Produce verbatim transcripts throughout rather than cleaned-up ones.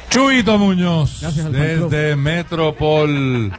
Chuito Muñoz, Gracias, desde Metropol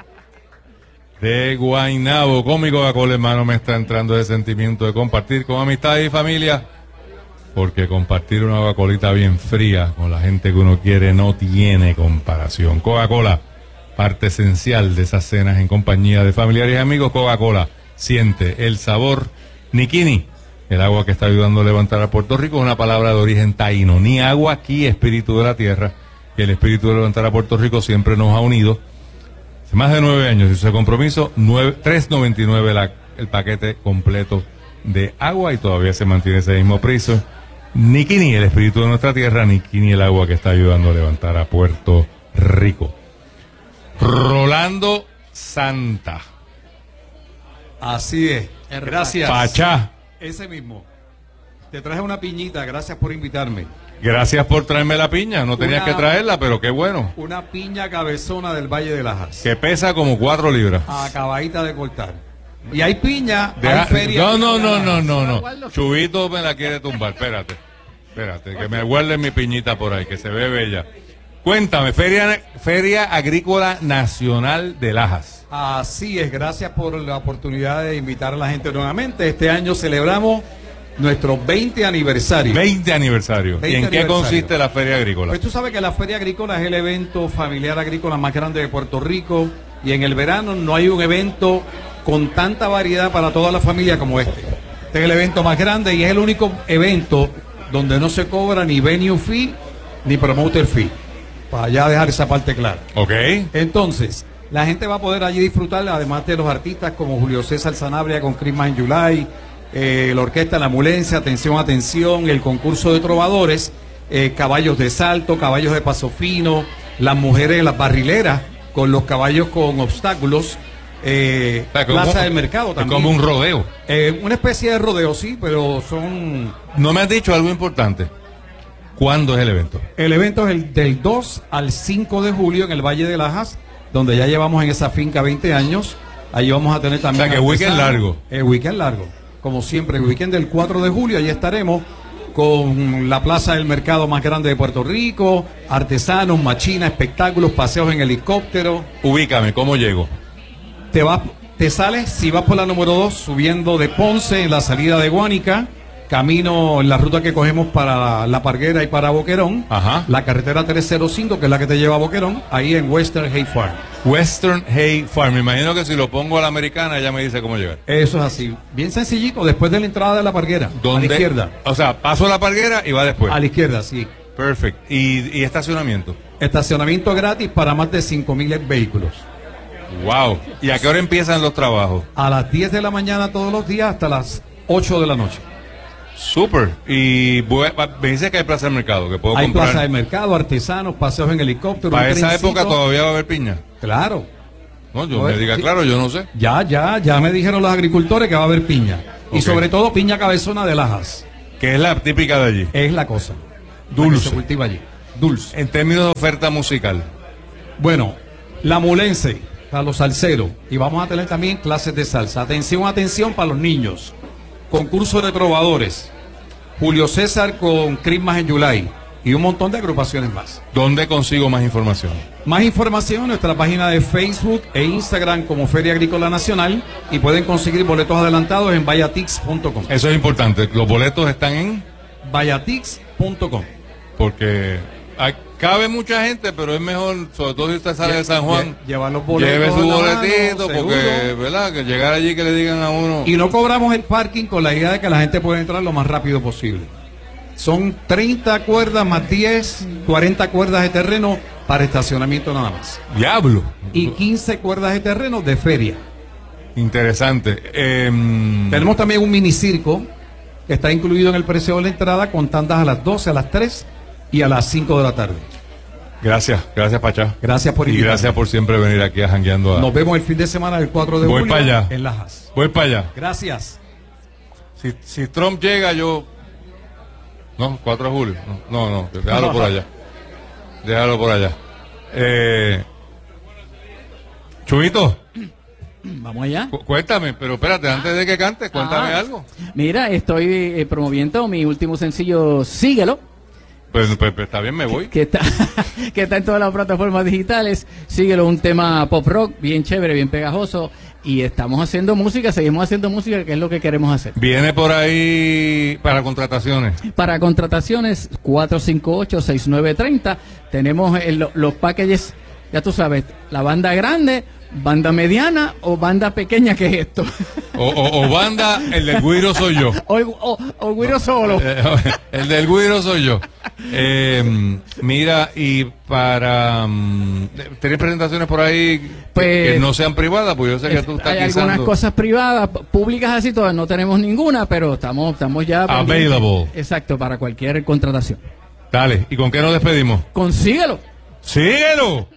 de Guaynabo. Con mi Coca-Cola, hermano, me está entrando ese sentimiento de compartir con amistad y familia, porque compartir una Coca-Colita bien fría con la gente que uno quiere no tiene comparación. Coca-Cola, parte esencial de esas cenas en compañía de familiares y amigos. Coca-Cola, siente el sabor. Nikini, el agua que está ayudando a levantar a Puerto Rico, es una palabra de origen taíno. Ni agua aquí, espíritu de la tierra, que el espíritu de levantar a Puerto Rico siempre nos ha unido. Hace más de nueve años hizo ese compromiso, tres noventa y nueve la, el paquete completo de agua, y todavía se mantiene ese mismo precio. Nikini, el espíritu de nuestra tierra, Nikini, el agua que está ayudando a levantar a Puerto Rico. Rolando Santa. Así es. Gracias. Pachá. Ese mismo. Te traje una piñita, gracias por invitarme. Gracias por traerme la piña, no tenías Una- que traerla, pero qué bueno. Una piña cabezona del Valle de Lajas. Que pesa como cuatro libras. Acabadita de cortar. Y hay piña, Deja- hay feria. no, no, no, no, no, no. Chubito me la quiere tumbar, espérate. Espérate, que me guarden mi piñita por ahí, que se ve bella. Cuéntame, Feria, Feria Agrícola Nacional de Lajas. Así es, gracias por la oportunidad de invitar a la gente nuevamente. Este año celebramos nuestro veinte aniversario. veinte aniversario. ¿Y veinte en qué aniversario. consiste la Feria Agrícola? Pues tú sabes que la Feria Agrícola es el evento familiar agrícola más grande de Puerto Rico, y en el verano no hay un evento con tanta variedad para toda la familia como este. Este es el evento más grande y es el único evento donde no se cobra ni venue fee ni promoter fee. Para ya dejar esa parte clara. Ok. Entonces, la gente va a poder allí disfrutar, además de los artistas como Julio César Sanabria con Christmas in July, eh, la orquesta La Amulencia, atención, atención, el concurso de trovadores, eh, caballos de salto, caballos de paso fino, las mujeres, las barrileras con los caballos con obstáculos, eh, O sea, como- plaza del mercado Es también. como un rodeo. Eh, una especie de rodeo, sí, pero son... No me has dicho algo importante. ¿Cuándo es el evento? El evento es el del dos al cinco de julio en el Valle de Lajas, donde ya llevamos en esa finca veinte años. Ahí vamos a tener también... O sea, que weekend artesanos. largo. El weekend largo. Como siempre, el weekend del cuatro de julio, allí estaremos con la plaza del mercado más grande de Puerto Rico, artesanos, machinas, espectáculos, paseos en helicóptero. Ubícame, ¿cómo llego? Te vas, te sales, si vas por la número dos, subiendo de Ponce en la salida de Guánica, camino en la ruta que cogemos para La Parguera y para Boquerón, Ajá. la carretera trescientos cinco, que es la que te lleva a Boquerón, ahí en Western Hay Farm. Western Hay Farm. Me imagino que si lo pongo a la americana, ella me dice cómo llegar. Eso es así, bien sencillito, después de la entrada de La Parguera, a ¿Dónde? la izquierda. O sea, paso la parguera y va después. A la izquierda, sí. Perfecto. ¿Y, y estacionamiento? Estacionamiento gratis para más de cinco mil vehículos. Wow. ¿Y a qué hora empiezan los trabajos? A las diez de la mañana todos los días hasta las ocho de la noche. Súper. Y voy a- me dice que hay plaza del mercado, que puedo Hay comprar. plaza de mercado, artesanos, paseos en helicóptero. Para un esa trencito. época todavía va a haber piña. Claro. No, yo Oye, me diga sí. claro, yo no sé. Ya, ya, ya me dijeron los agricultores que va a haber piña. Y Ok. sobre todo piña cabezona de Lajas. Que es la típica de allí. Es la cosa. La Dulce. que se cultiva allí. Dulce. En términos de oferta musical. Bueno, la mulense para los salseros. Y vamos a tener también clases de salsa. Atención, atención para los niños. Concurso de trovadores. Julio César con Christmas in July. Y un montón de agrupaciones más. ¿Dónde consigo más información? Más información en nuestra página de Facebook e Instagram como Feria Agrícola Nacional, y pueden conseguir boletos adelantados en vayatix punto com. Eso es importante. Los boletos están en... vayatix punto com. Porque hay- cabe mucha gente, pero es mejor, sobre todo si usted sale de San Juan, Lle- llevar los boletos lleve su en la boletito, mano, porque, seguro. ¿verdad? Que llegar allí que le digan a uno... Y no cobramos el parking con la idea de que la gente pueda entrar lo más rápido posible. Son treinta cuerdas más diez, cuarenta cuerdas de terreno para estacionamiento nada más. Diablo. Y quince cuerdas de terreno de feria. Interesante. Em, Tenemos también un minicirco que está incluido en el precio de la entrada, con tandas a las doce, a las tres y a las cinco de la tarde. Gracias, gracias Pachá. Gracias por Y invitarme. gracias por siempre venir aquí a jangueando. a- Nos vemos el fin de semana del cuatro de Voy julio pa' allá. en Lajas. Voy para allá. Gracias. Si, si Trump llega, yo... No, cuatro de julio. No, no, no, déjalo por allá. Déjalo por allá. Eh, Chubito, Vamos allá. cu- cuéntame, pero espérate, antes de que cantes, cuéntame Ah. algo. Mira, estoy eh, promoviendo mi último sencillo, Síguelo. Pues, pues, pues está bien, me voy. Que está, que está en todas las plataformas digitales. Síguelo, un tema pop rock, bien chévere, bien pegajoso. Y estamos haciendo música, seguimos haciendo música, que es lo que queremos hacer. Viene por ahí para contrataciones. Para contrataciones, cuatro cinco ocho, seis nueve tres cero. Tenemos el- los packages, ya tú sabes, la banda grande, banda mediana o banda pequeña, que es esto. O, o, o banda, el del Guiro soy yo. O, o, o Guiro solo. Eh, El del Guiro soy yo. Eh, mira, y para... mm, ¿Tenés presentaciones por ahí que- Pues, que no sean privadas? Pues yo sé que tú estás Hay guisando. algunas cosas privadas, p- públicas así, todas no tenemos ninguna, pero estamos, estamos ya... pendientes. Available. Exacto, para cualquier contratación. Dale, ¿y con qué nos despedimos? Consíguelo. ¡Síguelo!